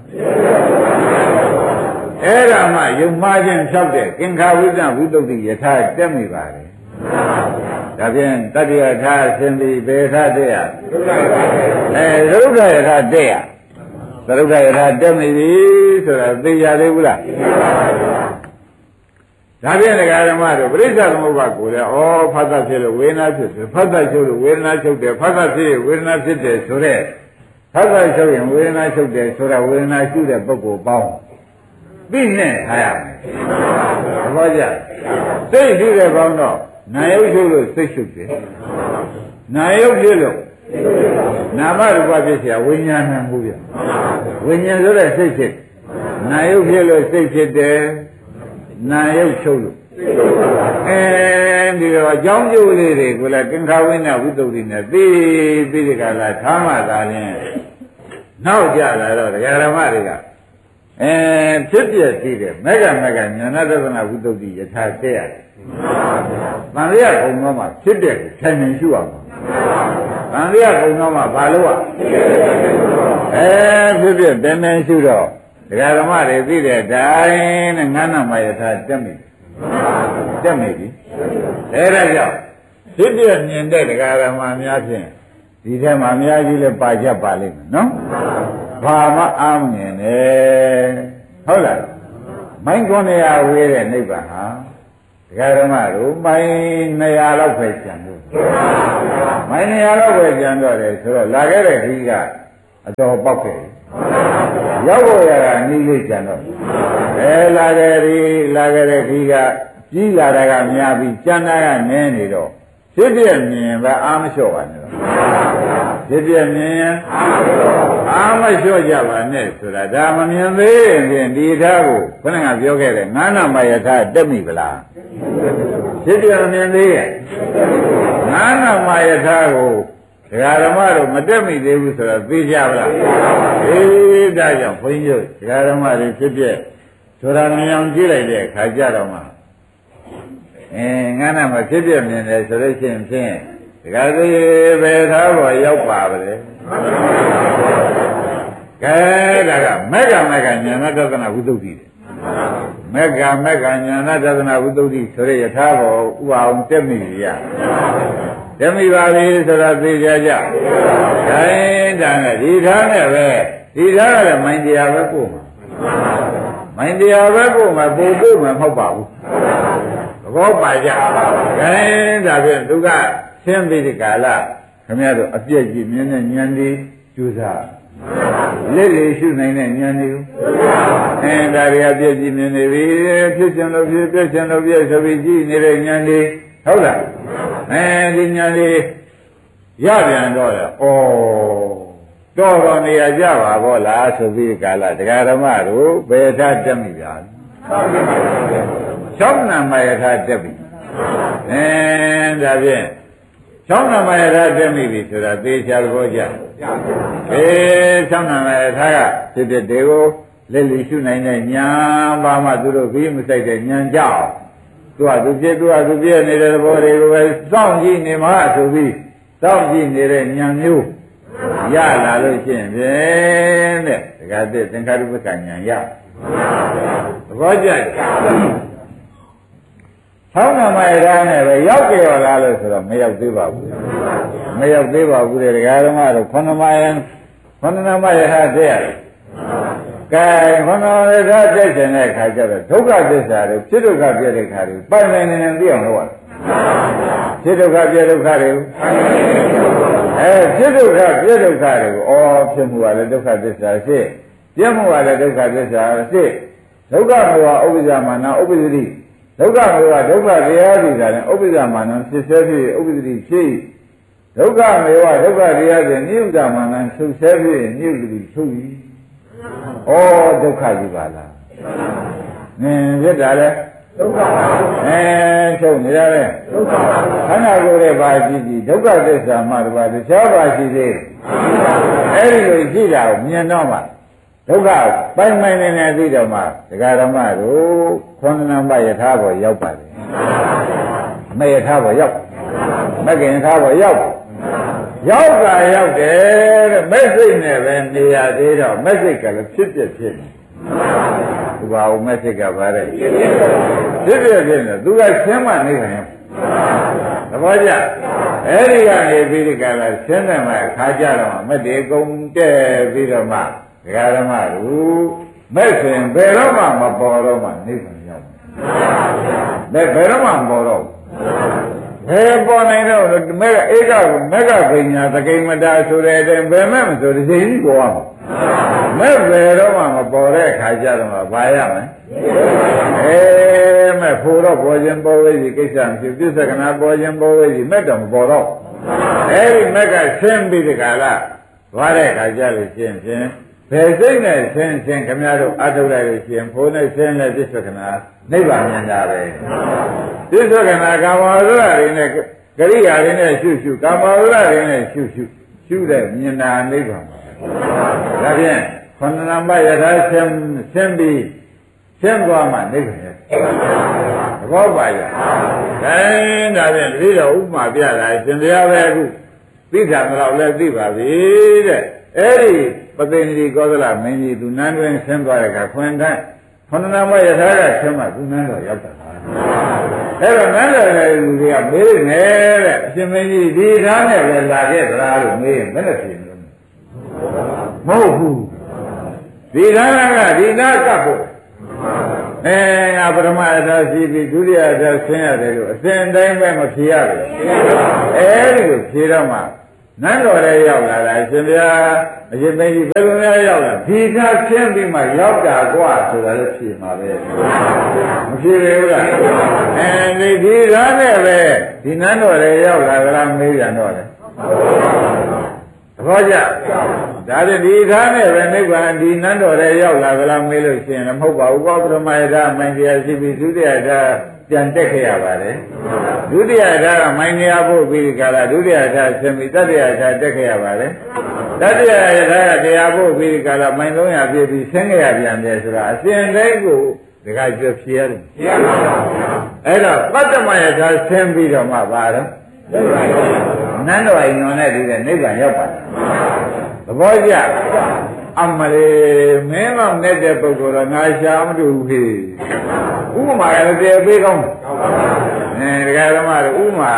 အဲ့ဒါမှယုံမှားခြင်းဖြောက်တဲ့ကင်္ခာဝိဇ္ဇဝိတုဒ္ဓိယထာတက်မိပါတယ်ဒါဖြင့်တတ္တယထာဆင်းပြီးဘေထာတက်ရရုဒ္ဓယထာတက်ရသရုဒ္ဓယထာတက်မိပြီဆိုတာသိရသေးဘူးလားဒါဖြင့်ဒကာဓမ္မတို့ပရိစ္ဆေသမုပ္ပါကိုလည်းဖတ်တတ်ဖြစ်လို့ဝေဒနာဖြစ်တယ်ဖတ်တတ်ချုပ်လို့ဝေဒနာချုပ်တယ်ဖတ်တတ်ဖြစ်ဝေဒနာဖြစ်တယ်ဆိုတဲ့ဖတ်တတ်ချုပ်ရင်ဝေဒနာချုပ်တယ်ဆိုတာဝေဒနာရှုတဲ့ပုဂ္ဂိုလ်ပေါင်းသိနဲ့ထားရမယ်သဘောကျစိတ်ရှုတဲ့ကောင်းတော့နာယုတ်ရှုလို့စိတ်ရှုတယ်နာယုတ်ဖြစ်လို့နာမရူပဖြစ်เสียဝိညာဏမှုပြဝိညာဉ်ဆိုတဲ့စိတ်ဖြစ်နာယုတ်ဖြစ်လို့စိတ်ဖြစ်တယ်နာယုတ်ချုပ်လို့ဒီတော့အကြောင်းကျိုးလေးတွေကိုလည်းကင်္ခာဝိနဝိတ္တုဒ္ဓိနဲ့သိပြီးဒီကလာထားမှသာရင်နောက်ကြလာတော့ဒကာဓမ္မတွေကဖြစ်ပြသိတယ်မက္ကမက္ကဉာဏသဒ္ဒနာဝိတ္တုဒ္ဓိယထာတဲ့ရတယ်။တန်လျာကုံတော့မှဖြစ်တဲ့ကိုခြံနေရှုအောင်။တန်လျာကုံတော့မှဘာလို့ဖြစ်ပြတည်းတည်းရှုတော့ဒကာဓမ္မတွေသိတဲ့အတိုင်းနဲ့ငါးနာမယထာတက်မိတက်မိပြီအဲဒါကြောင့်ဖြစ်ပြမြင်တဲ့ဒကာဓမ္မများဖြင့်ဒီထဲမှာအများကြီးလည်းပါချက်ပါလိမ့်မယ်နော်ဘာမှအားမမြင်နဲ့ဟုတ်လားမိုင်း900ဝေးတဲ့နိဗ္ဗာန်ဟာဒကာဓမ္မတို့မိုင်း200လောက်ပဲကျန်လို့မိုင်း200လောက်ပဲကျန်တော့တယ်ဆိုတော့လာခဲ့တဲ့ခီးကအတော်ပေါက်ခဲ့ရောက်ဖို့ရတာအနည်းလေးကျန်တော့လာခဲ့တဲ့ခီးကကြီးလာတာကများပြီးကျန်တာကနည်းနေတော့ဖြစ်ပြမြင်ပဲအာမလျှော့ပါနဲ့ဖြစ်ပြမြင်အာမလျှော့ကြပါနဲ့ဆိုတာဒါမမြင်သေးရင်ဒီထားကိုခဏကပြောခဲ့တယ်ငါးနာမယထာတက်မိပလားဖြစ်ပြမြင်သေးရဲ့ငါးနာမယထာကိုဒကာဓမ္မတို့မတက်မိသေးဘူးဆိုတော့သိကြပါလားဒါကြောင့်ဘုန်းကြီးတို့ဒကာဓမ္မတွေဖြစ်ပြဆိုတာမြင်အောင်ကြည့်လိုက်တဲ့အခါကြတော့မှငါးနာမဖြစ်ပြမြင်တယ်ဆိုလို့ရှိရင်ဖြင့်ဒကာသေးဘယ်သားပေါ်ရောက်ပါဗလဲကဲဒါကမက္ကဉာဏတသနာဝိသုဒ္ဓိတယ်မက္ကဉာဏတသနာဝိသုဒ္ဓိဆိုတဲ့ယထာဘောဥပအောင်တက်မိရတက်မိပါလေဆိုတာသိကြကြခိုင်းတာနဲ့ဒီထားနဲ့ပဲဒီထားကလည်းမိုင်းတရားပဲပို့မှာမိုင်းတရားပဲပို့မှာပို့မှာမဟုတ်ပါဘူးသဘောပါကြခိုင်းဒါဖြင့်သူကရှင်းပြီးဒီကာလခင်ဗျားတို့အပြည့်ကြီးမြင်တဲ့ဉာဏ်လေးကျူးစားလက်လေရှုနိုင်တဲ့ဉာဏ်လေးဒါတွေအပြည့်ကြီးမြင်နေပြီဖြစ်ချင်လို့ဖြစ်ပြည့်ချင်လို့ပြည့်ဆိုပြီးကြည့်နေတဲ့ဉာဏ်လေးဟုတ်လားဒီဉာဏ်လေးရပြန်တော့လေတော်နေရကြပါဘောလားဆိုပြီးကာလတရားဓမ္မတို့ဘယ်ထားတက်မိပါလဲ6 နာမယထာတက်ပြီဒါဖြင့်6 နာမယထာတက်မိပြီဆိုတာသေချာသဘောကျ6 နာမယထာကဖြစ်တဲ့တေကိုလက်လီရှုနိုင်တဲ့ဉာဏ်ဘာမှသူတို့ပြီးမဆိုင်တဲ့ဉာဏ်ကြောင့်သူကသူပြည့်နေတဲ့သဘောတွေကိုပဲစောင့်ကြည့်နေမှဆိုပြီးစောင့်ကြည့်နေတဲ့ဉာဏ်မျိုးရလာလို့ရှိရင်ဖြင့်တဲ့ဒကာသသင်္ခါရုပ္ပကဉာဏ်ရသဘောကျ6 နာမယထာနဲ့ပဲရောက်ကြရလားလို့ဆိုတော့မရောက်သေးပါဘူးမရောက်သေးပါဘူးတဲ့ဒကာဓမ္မတို့9 နာမယထာတည်းရတယ်ကဲ9 နာမယထာတည်းတဲ့အခါကျတော့ဒုက္ခသစ္စာတွေဖြစ်ဒုက္ခပြတဲ့ခါတွေပိုင်နိုင်နေသိအောင်လုပ်ရတယ်ဖြစ်ဒုက္ခပြဒုက္ခတွေဖြစ်ဒုက္ခပြဒုက္ခတွေကိုဖြစ်မှုကလည်းဒုက္ခသစ္စာဖြစ်ပြမှုကလည်းဒုက္ခသစ္စာဖြစ်ဒုက္ခမေဝဥပ္ပဇာမာနဥပ္ပဇ္ဇတိဒုက္ခမေဝဒုက္ခတရားဆိုတာလည်းဥပ္ပဇ္ဇာမာနဖြစ်စေဖြစ်ဥပ္ပဇ္ဇတိဖြစ်ဒုက္ခမေဝဒုက္ခတရားဆိုနိယုတမာနချုပ်ဆဲဖြစ်နိယုတတိချုပ်ပြီဒုက္ခကြီးပါလားဖြစ်တာလေဒုက္ခချုပ်နေတာလေဒုက္ခခန္ဓာကိုယ်ရဲ့ဘာရှိကြည့်ဒုက္ခသစ္စာမှတပါးတခြားဘာရှိသေးအဲ့ဒီလိုရှိတာကိုမြင်တော့မှဒုက္ခပိုင်ပိုင်နေသိတော့မှဒကာဓမ္မတို့9 နာမယထာဘောရောက်ပါတယ်မယထာဘောရောက်မကင်ထာဘောရောက်တာရောက်တယ်တဲ့မက်စိတ်နဲ့ပဲနေရသေးတော့မက်စိတ်ကလည်းဖြစ်နေသူပါဦးမက်စိတ်ကပါတဲ့ဖြစ်နေသူကရှင်းမှနေတယ်သဘောကျအဲ့ဒီကနေပြီးဒီကလာရှင်းတယ်မှခါကြတော့မက်တွေကုန်တဲ့ပြီးတော့မှဒကာဓမ္မတို့မဲ့ဆိုရင်ဘယ်တော့မှမပေါ်တော့မှနိဗ္ဗာန်ရောက်မယ်ဘယ်တော့မှမပေါ်တော့ဘယ်ပေါ်နိုင်တော့မဲ့ဧကမက္ကပညာသကိမတာဆိုတဲ့အတိုင်းဘယ်မဲ့မဆိုဒီစိတ်ကြီးပေါ်အောင်မဲ့ဘယ်တော့မှမပေါ်တဲ့အခါကျတော့မှဘာရမလဲမဲ့ဖို့တော့ပေါ်ခြင်းပေါ်ဝိဇ္ဇိကိစ္စမရှိပြစ္ဆကနာပေါ်ခြင်းပေါ်ဝိဇ္ဇိမဲ့တော့မပေါ်တော့အဲ့ဒီမဲ့ကဆင်းပြီးဒီကလာသွားတဲ့အခါကျလို့ရှင်းဘယ်စိတ်နဲ့ဆင်းခင်ဗျားတို့အထုလိုက်လို့ရှိရင်ဘုန်းနဲ့ဆင်းတဲ့ပြစ္ဆကနာနိဗ္ဗာန်မြင်တာပဲပြစ္ဆကနာကာမဝရတွေနဲ့ကရိယာတွေနဲ့ရှုကာမဝရတွေနဲ့ရှုတဲ့မြင်တာနိဗ္ဗာန်ပါဒါဖြင့်9 နာမယထာဆင်းပြီးဆင်းသွားမှနိဗ္ဗာန်ရဲ့သဘောပါရဲ့ဒါဖြင့်ဒီတော့ဥပမာပြတာရှင်တရားပဲအခုသိတာတော့လည်းသိပါပြီတဲ့အဲ့ဒီပသိဏိကောသလမင်းကြီးသူနန်းတွင်ဆင်းသွားတဲ့အခါ9 နာမယထာကဆင်းမှသူနန်းတော်ရောက်တာအဲ့တော့နန်းတော်ရဲ့လူတွေကမေးနေတဲ့အရှင်မင်းကြီးဒီသားနဲ့ပဲလာခဲ့သလားလို့မေးရင်ဘယ်နဲ့ဖြေမလို့မဟုတ်ဘူးဒီသားကဒီသားကပ်ဖို့ငါပရမအထာရှိပြီးဒုတိယအထာဆင်းရတယ်လို့အစဉ်တိုင်းပဲမဖြေရဘူးအဲဒီလိုဖြေတော့မှနန်းတော်ထဲရောက်လာတာရှင်ဗျာအရှင်မင်းကြီးဘယ်လိုများရောက်လာဒီသာဆင်းပြီးမှရောက်တာကွာဆိုတာလည်းဖြေမှာပဲမဖြေရဘူးလားဒီသာနဲ့ပဲဒီနန်းတော်ထဲရောက်လာကြလားမေးကြတော့တယ်သဘောကျဒါတည်းဒီခါနဲ့ပဲနိဗ္ဗာန်ဒီနန်းတော်ထဲရောက်လာကြလားမေးလို့ရှိရင်လည်းမဟုတ်ပါဘူးကောပရမယထာမိုင်တရားရှိပြီးဒုတိယထာပြန်တက်ခဲ့ရပါတယ်ဒုတိယထာကမိုင်နေရာဖို့ပြီးဒီကလာဒုတိယထာဆင်းပြီးတတိယထာတက်ခဲ့ရပါတယ်တတိယထာကတရားဖို့ပြီးဒီကလာမိုင်300ပြည့်ပြီးဆင်းခဲ့ရပြန်တယ်ဆိုတာအစဉ်တိုင်းကိုဒီကကြွဖြေရတယ်ဖြေရပါဘူးအဲ့တော့ပတ္တမယထာဆင်းပြီးတော့မှပါတော့နန်းတော်အိမ်တော်နဲ့ဒီတဲ့နိဗ္ဗာန်ရောက်ပါတယ်သဘောကျအမလေးမင်းမောင်နဲ့တဲ့ပုဂ္ဂိုလ်တော့ငါရှာမတူဘူးဟေ့ဥပမာလည်းတည်ပေးကောင်းဒကာဓမ္မတို့ဥပ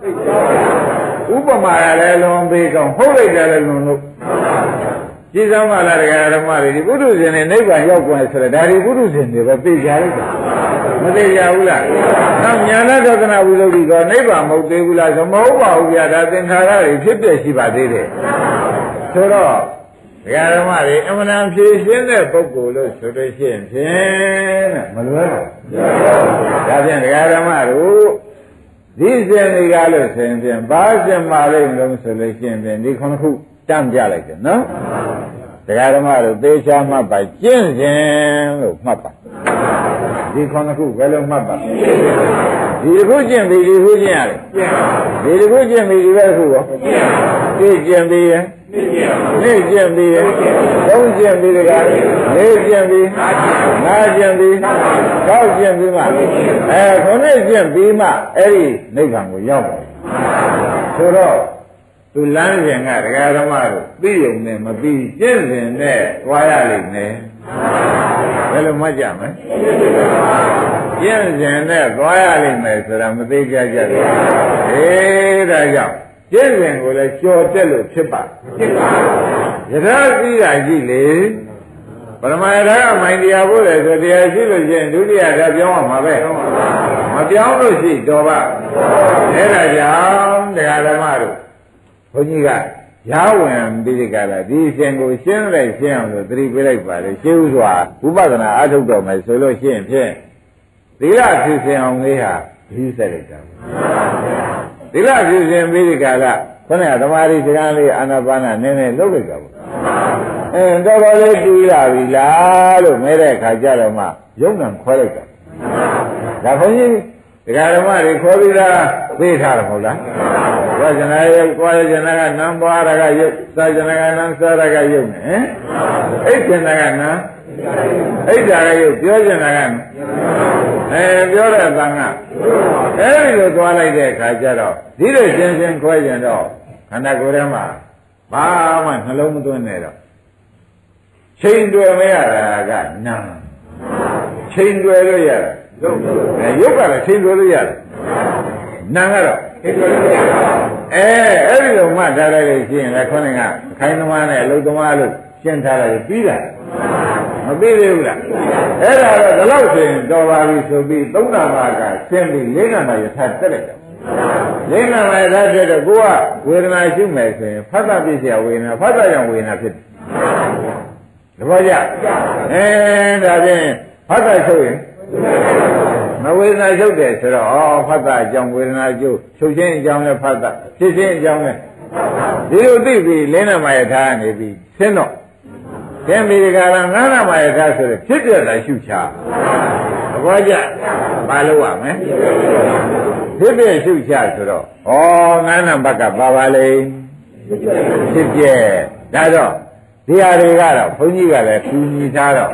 မာလည်းလွန်ပေးကောင်းဟုတ်လိုက်တယ်လည်းလွန်လို့ကြည်စမ်းပါလားဒကာဓမ္မတွေဒီပုထုဇဉ်နဲ့နိဗ္ဗာန်ရောက်သွားဆိုတော့ဒါဒီပုထုဇဉ်တွေပဲသိကြလိုက်တာမသိကြဘူးလားနောက်ညာဏဒသနာဝိသုဒ္ဓိကနိဗ္ဗာန်မဟုတ်သေးဘူးလားဆိုမဟုတ်ပါဘူးဗျာဒါသင်္ခါရတွေဖြစ်ပြရှိပါသေးတယ်ဆိုတော့ဒကာဓမ္မတွေအမှန်တန်ဖြည့်ရှင်းတဲ့ပုဂ္ဂိုလ်လို့ဆိုလို့ရှိရင်ဖြင့်မလွယ်ဘူးဒါဖြင့်ဒကာဓမ္မတို့ဒီစင်တွေကလို့ဆိုရင်ဖြင့်ဘာစင်ပါလိမ့်မလို့ဆိုလို့ရှိရင်ဖြင့်ဒီခုနှစ်ခုတမ်းပြလိုက်တယ်နော်ဒကာဓမ္မတို့သေချာမှတ်ပါကျင့်စဉ်လို့မှတ်ပါဒီခုနှစ်ခုဘယ်လိုမှတ်ပါဒီတစ်ခုကျင့်ပြီးဒီတစ်ခုကျင့်ရတယ်ဒီတစ်ခုကျင့်ပြီးဒီဘက်ခုရောသိကျင့်ပြီးရဲ့နေ့ကျင့်ပြီးရဲ့သုံးကျင့်ပြီးတကားလေးကျင့်ပြီးငါးကျင့်ပြီး၆ကျင့်ပြီးမှခုနှစ်ကျင့်ပြီးမှအဲ့ဒီနိဗ္ဗာန်ကိုရောက်ပါဆိုတော့သူလမ်းစဉ်ကဒကာဓမ္မတို့သိုံနဲ့မပြီးကျင့်စဉ်နဲ့တွားရလိမ့်မယ်ဘယ်လိုမှကြမလဲကျင့်စဉ်နဲ့တွားရလိမ့်မယ်ဆိုတာမသိကြကြဘူးဒါကြောင့်ကျင့်စဉ်ကိုလည်းကြော်တက်လို့ဖြစ်ပါယထာသိတာကြည့်လေပရမယထာကမိုင်တရားဖို့လေဆိုတရားရှိလို့ရှိရင်ဒုတိယဓာတ်ပြောင်းအောင်မှာပဲမပြောင်းလို့ရှိတော်ပါအဲ့ဒါကြောင့်တရားဓမ္မတို့ဘုန်းကြီးကရာဝင်ပြီးဒီကလာဒီအရှင်ကိုရှင်းလိုက်ရှင်းအောင်လို့သတိပေးလိုက်ပါလေရှင်းဥစွာဝိပဿနာအားထုတ်တော်မယ်ဆိုလို့ရှိရင်ဖြင့်သီလဖြစ်စဉ်အောင်လေးဟာဒီဆက်လိုက်တာသီလဖြစ်စဉ်ပြီးဒီကလာခொနဲ့သမာဓိစကားလေးအာနာပါနနည်းနည်းလုပ်လိုက်တာပေါ့တော်တော်လေးတူလာပြီလားလို့မဲတဲ့အခါကျတော့မှယုံနံခွဲလိုက်တာဒါဘုန်းကြီးဒကာဓမ္မတွေခေါ်ပြီးသားသိထားတယ်မဟုတ်လားဝါဇနာယုတ်၊သွားဇနာကနံပွားရကယုတ်၊သာဇနာကနံစားရကယုတ်နဲ့အိဋ္ဌနာကနံအိဋ္ဌာကယုတ်ပြောဇနာကပြောတဲ့သံဃာအဲဒီလိုသွားလိုက်တဲ့အခါကျတော့ဒီလိုရှင်းရှင်းခွဲကြတော့ခန္ဓာကိုယ်ထဲမှာဘာမှနှလုံးမသွင်းနဲ့တော့ချိန်တွေ့မရတာကနာချိန်တွေ့လို့ရတာရုပ်ကလည်းချိန်တွေ့လို့ရတယ်နာကတော့အဲ့ဒီလိုမှထားလိုက်လို့ရှိရင်လည်းခေါင်းကခိုင်းသမားနဲ့အလုပ်သမားလို့ရှင်းထားလိုက်ပြီးတာမပြီးသေးဘူးလားအဲ့ဒါတော့ဒီလောက်ဆိုရင်တော်ပါပြီဆိုပြီးသုံးနာပါကရှင်းပြီးလေးနာပါယထာတက်လိုက်တယ်လေးနာပါယထာတက်တော့ကိုကဝေဒနာရှိမယ်ဆိုရင်ဖတ်တာပြည့်စရာဝေဒနာဖတ်တာကြောင့်ဝေဒနာဖြစ်တယ်သဘောကျဒါဖြင့်ဖတ်တာချုပ်ရင်မဝေဒနာချုပ်တယ်ဆိုတော့ဖတ်တာအကြောင်းဝေဒနာချုပ်ချုပ်ခြင်းအကြောင်းလည်းဖတ်တာဖြစ်ခြင်းအကြောင်းလည်းဒီလိုသိပြီးလင်းနာမယထာနေပြီးဆင်းတော့သင်္ပြီးဒီကရငါးနာမယထာဆိုတဲ့ဖြစ်ပြတာရှုချသဘောကျပါလို့ရမယ်ဖြစ်ပြရှုချဆိုတော့ငါးနာဘက်ကပါပါလေဖြစ်ပြဒါတော့ဒီဟာတွေကတော့ဘုန်းကြီးကလည်းကူညီထားတော့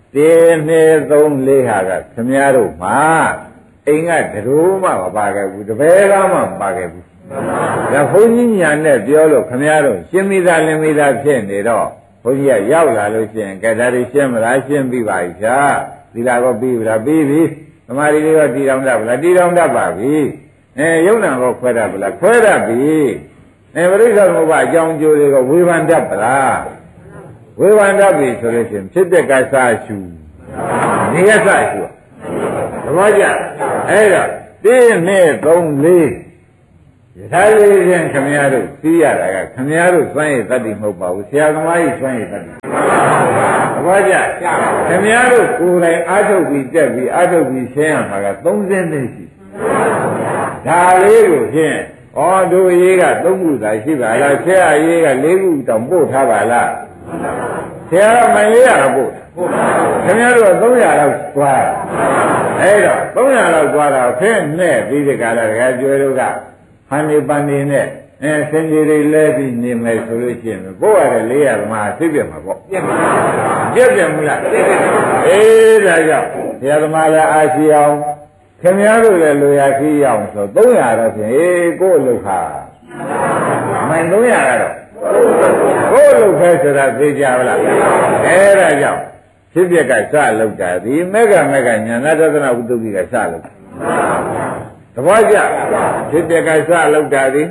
1 2 3 4ဟာကခမည်းတော်မှာအိမ်ကတရိုးမှမပါခဲ့ဘူးတပည့်ကားမှမပါခဲ့ဘူးဒါဘုန်းကြီးညာနဲ့ပြောလို့ခမည်းတော်ရှင်းမိသားလင်းမိသားဖြစ်နေတော့ဘုန်းကြီးကရောက်လာလို့ရှိရင်ကဲဒါတွေရှင်းမလားရှင်းပြီးပါပြီဗျာသီလကောပြီးပြီလားပြီးပြီသမာဓိလေးရောတည်တော်တတ်ပါလားတည်တော်တတ်ပါပြီယုံနာကောခွဲတတ်ပါလားခွဲတတ်ပြီပရိစ္ဆေသမုပ္ပါအကြောင်းကျိုးတွေကဝေဖန်တတ်ပါလားဝေဖန်တတ်ပြီဆိုလို့ရှိရင်ဖြစ်တဲ့ကစားရှုနေရစရှုဘောကြအဲ့တော့တင်းနဲ့3 4ယထာလေးချင်းခမည်းတော်သိရတာကခမည်းတော်စွန့်ရည်တတ္တိမဟုတ်ပါဘူးဆရာသမားကြီးစွန့်ရည်တတ္တိသဘောကျခမည်းတော်ကိုယ်တိုင်အာထုတ်ပြီးတက်ပြီးအာထုတ်ပြီးရှင်းရမှာက3 စင်းသိရှိဒါလေးကိုဖြင့်ဩတို့ရေးက3 ခုသာရှိပါလားဆရာရေးက4 ခုတောင်ပို့ထားပါလားဆရာကမရေးရတော့ပို့ခင်ဗျားတို့က300လောက်သွားအဲ့တော့300လောက်သွားတာဖင်းနဲ့ပြီးဒီကလာတကယ်ကျွဲတို့ကဟန်ဒီပန်ဒီနဲ့စင်ကြီးတွေလဲပြီးနေမယ်ဆိုလို့ရှိရင်ပို့ရတယ်400မှာသိပြမှာပေါ့ပြည့်မလားအေးဒါကြောင့်ဆရာသမားလည်းအားရှိအောင်ခင်ဗျားတို့လည်းလိုရာခီးအောင်ဆို300တော့ဖြင့်ကိုယ့်အလုပ်ခါမိုင်300ကတော့ကိုယ့်အလုပ်ခဲဆိုတာသိကြပါလားအဲ့ဒါကြောင့်ဖြစ်ပြက်ကစလောက်တာဒီမေဃညာနာသဒ္ဒနာဝိသုဒ္ဓိကစလောက်သဘောကျဖြစ်ပြက်ကစလောက်တာဒီ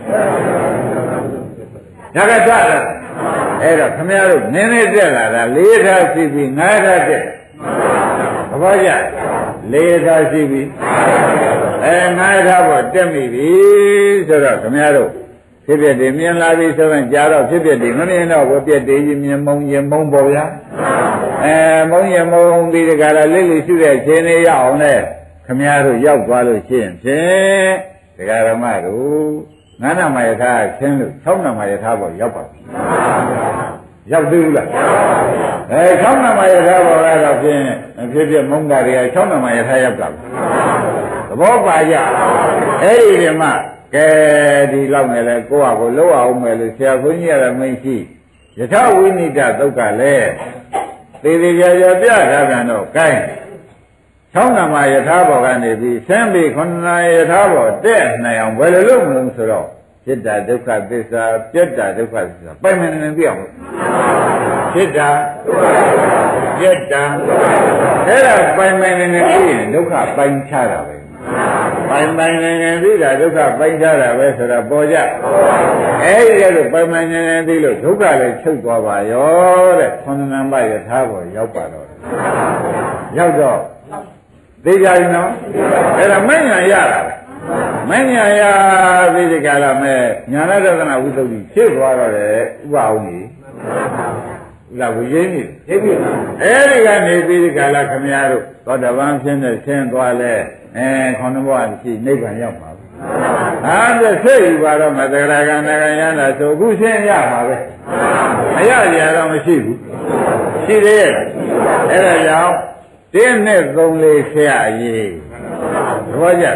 ဒါကစတယ်အဲ့တော့ခမည်းတော်နည်းနည်းတက်လာတာ4 ထားရှိပြီး5 ထားတက်သဘောကျ4 ထားရှိပြီး5 ထားပေါ်တက်မိပြီဆိုတော့ခမည်းတော်ဖြစ်ပြတယ်မြင်လာပြီဆိုရင်ကြာတော့ဖြစ်ပြတယ်မမြင်တော့ဘုပြက်တေးကြီးမြင်မုံရင်မုံပေါ်ဗျာမုံရင်မုံပြီးဒီကရာလိလိရှိတဲ့ခြင်းလေးရအောင်လေခမည်းတော်ရောက်သွားလို့ရှိရင်ဖြင့်ဒကာရမတို့9 နာမယထာဆင်းလို့6 နာမယထာပေါ်ရောက်ပါပြီရောက်သေးဘူးလား6 နာမယထာပေါ်ကတော့ဖြင့်ဖြစ်ဖြစ်မုံတာတွေက6 နာမယထာရောက်တာသဘောပါကြအဲ့ဒီဒီမှာကဲဒီလောက်နဲ့လဲကိုယ့်ဟာကိုလှုပ်အောင်မယ်လို့ဆရာဘုန်းကြီးကလည်းမရှိယထဝိနိဒသုတ်ကလည်းသေသေးကြကြပြထားကြတော့ကိုင်း6 နာမယထာဘောကနေပြီးဆင်းပြီး9 နာယထာဘောတက်နိုင်အောင်ဘယ်လိုလုပ်မလို့ဆိုတော့จิตตဒုက္ခသစ္စာပြတ္တဒုက္ခသစ္စာပိုင်မနေပြအောင်จิตตပြတ္တအဲ့ဒါပိုင်မနေနေပြီးရင်ဒုက္ခပိုင်ချတာပဲပိုင်နေပြီးတာဒုက္ခပိုင်ချတာပဲဆိုတာပေါ်ကြအဲ့ဒီကလို့ပိုင်နေပြီးလို့ဒုက္ခလည်းချုပ်သွားပါရောတဲ့9 နံပါတ်ယထာဘောရောက်ပါတော့ရောက်တော့သိကြပြီနော်အဲ့ဒါမဉ္ဇဏ်ရတာမဉ္ဇဏ်ရပြီးဒီကလာမဲ့ညာနာဒသနာဝိသုဒ္ဓိဖြစ်သွားတော့တယ်ဥပအောင်ကြီးလာဝိရင်းကြီးသိပြီအဲ့ဒီကနေပြီးဒီကလာခမည်းတော်သောတပန်ဖြစ်နေဆင်းသွားလဲခေါင်းဘဝရှိနိဗ္ဗာန်ရောက်ပါဘူးဟာပြည့်စိတ်ယူပါတော့မတဂရကနာကယန္တာဆိုအခုရှင်းရပါပဲမရကြတော့မရှိဘူးရှိသေးရဲ့အဲ့ဒါကြောင့်တင်းနဲ့3 4ဆရာကြီးသဘောကျ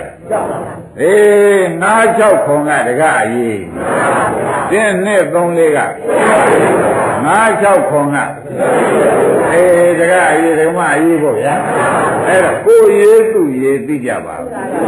5 6 ခုကတကအရေးတင်းနဲ့3 4က5 6 ခုကတကအရေးဓမ္မအရေးပေါ့ဗျာအဲ့တော့ကိုရေးသူရေးသိကြပါ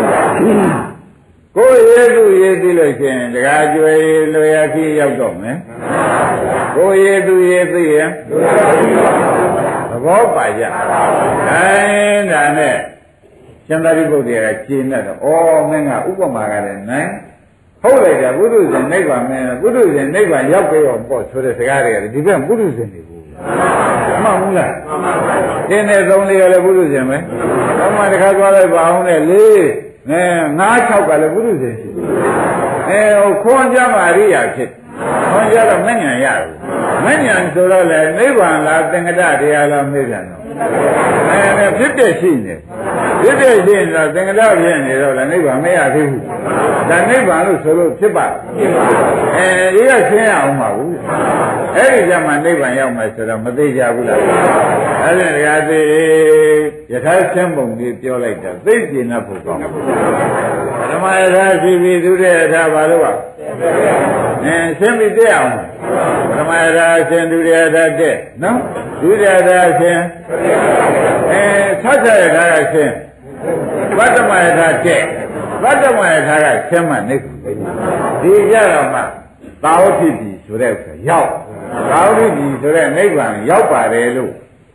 ကိုရေးသူရေးသိလို့ရှိရင်တကကျွေလွယ်ရခီးရောက်တော့မယ်ကိုရေးသူရေးသိရင်သဘောပါကြဒါနဲ့ရှင်သာရိပုတ္တရာကကျင်းတတ်တော့မင်းကဥပမာကလည်းနိုင်ဟုတ်လိုက်တာပုထုဇဉ်နိဗ္ဗာန်မင်းပုထုဇဉ်နိဗ္ဗာန်ရောက်ကြရောပေါ့ဆိုတဲ့စကားတွေကဒီဘက်ပုထုဇဉ်တွေဘူးမှန်ဘူးလားတင်းနဲ့3 4ကလည်းပုထုဇဉ်ပဲတော့မှတခါသွားလိုက်ပါအောင်နဲ့4 5 6ကလည်းပုထုဇဉ်ရှိဟိုခွန်ကြမှာအရိယာဖြစ်ခွန်ကြတော့မဉ္ဇဏ်ရတယ်မဉ္ဇဏ်ဆိုတော့လေနိဗ္ဗာန်လားသင်္ကတတရားလားမေးပြန်တော့ဖြစ်တဲ့ရှိနေဖြစ်တဲ့ရှိနေတော့သင်္ကတဖြစ်နေတော့လည်းနိဗ္ဗာန်မရသေးဘူးဒါနိဗ္ဗာန်လို့ဆိုလို့ဖြစ်ပါဒီကရှင်းရအောင်ပါဘူးအဲ့ဒီကျမှနိဗ္ဗာန်ရောက်မယ်ဆိုတော့မသိကြဘူးလားအဲ့ဒါတရားသိယထာရှင်းပုံကြီးပြောလိုက်တာသိကျင်တဲ့ဖို့ကောင်းဓမ္မယထာရှိပြီသူတဲ့ယထာဘာလို့ပါရှင်းပြီးတဲ့အောင်ဓမ္မယထာရှင်းသူတဲ့ယထာတဲ့နော်သူတဲ့ယထာရှင်းဆက်ဆက်ယထာကရှင်းဗတ္တမယထာတဲ့ဗတ္တမယထာကရှင်းမှနိဗ္ဗာန်ဒီကြတော့မှသာဝတိပြီဆိုတဲ့ဥစ္စာရောက်သာဝတိပြီဆိုတဲ့နိဗ္ဗာန်ရောက်ပါတယ်လို့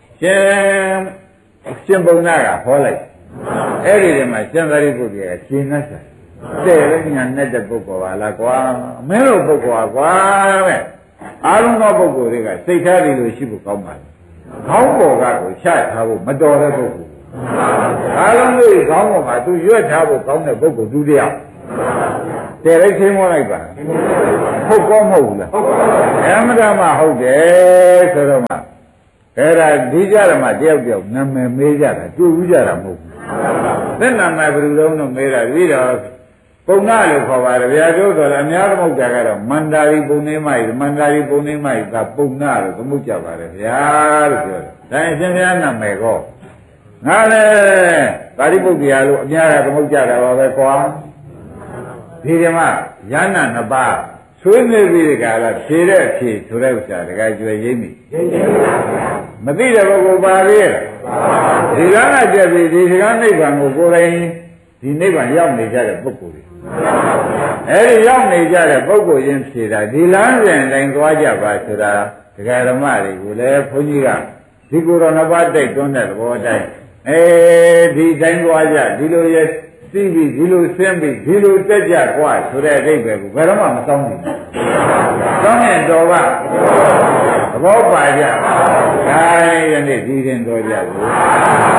ရှင်ဘုံနာကဟောလိုက်အဲ့ဒီတည်းမှာရှင်သာရိပုတ္တရာကရှင်းနှက်တယ်တဲ့လည်းညာနဲ့တဲ့ပုဂ္ဂိုလ်ပါလားကွာမင်းတို့ပုဂ္ဂိုလ်ကွာတဲ့အားလုံးသောပုဂ္ဂိုလ်တွေကစိတ်ထားတွေလို့ရှိဖို့ကောင်းပါလေခေါင်းပေါ်ကကိုချထားဖို့မတော်တဲ့ပုဂ္ဂိုလ်အားလုံးလေးကောင်းပေါ်မှာသူရွက်ထားဖို့ကောင်းတဲ့ပုဂ္ဂိုလ်သူတယောက်တယ်လိုက်ချင်းမောလိုက်ပါဟုတ်ကောမဟုတ်ဘူးလားအမှန်တမ်းဟုတ်တယ်ဆိုတော့မှအဲ့ဒါဒီကြရမှာတယောက်တယောက်နာမည်မေးကြတာတွေ့ဘူးကြတာမဟုတ်ဘူးသက်နာမည်ဘယ်လိုလုံးမေးတာပြီးတော့ပုံနာလို့ခေါ်ပါတယ်ဗျာတို့ဆိုတော့အများသမုတ်တာကတော့မန္တာရီပုံနေမိုက်မန္တာရီပုံနေမိုက်ကပုံနာလို့သမုတ်ကြပါတယ်ဗျာလို့ပြောတယ်ဒါအရှင်ဘုရားနာမည်ကောငါလည်းပါဠိပုဒ်တရားလို့အများကသမုတ်ကြတာပါပဲကွာဒီဓမ္မရဟနာနှစ်ပါးဆွေးနွေးပြီးကြလားဖြေတဲ့ဖြေဆိုတဲ့ဥစ္စာတကယ်ကျွေရင်းပြီမသိတဲ့ပုဂ္ဂိုလ်ပါလေဒီကနေ့ကြက်ပြီးဒီကနိဗ္ဗာန်ကိုကိုယ်တိုင်ဒီနိဗ္ဗာန်ရောက်နေကြတဲ့ပုဂ္ဂိုလ်တွေအဲဒီရောက်နေကြတဲ့ပုဂ္ဂိုလ်ချင်းဖြေတာဒီလမ်းစဉ်တိုင်းသွားကြပါဆိုတာဒကာဓမ္မတွေကိုလည်းဘုန်းကြီးကဒီကိုယ်တော်နှစ်ပါးတိုက်တွန်းတဲ့သဘောတိုင်းဒီတိုင်းသွားကြဒီလိုရဲ့သိပြီးဒီလိုဆင်းပြီးဒီလိုတက်ကြกว่าဆိုတဲ့အဓိပ္ပာယ်ကိုဘယ်တော့မှမကောင်းဘူး။ကောင်းရင်တော်ကသဘောပါကြ။ဒါယနေ့ဒီရင်တော်ကြဘူး။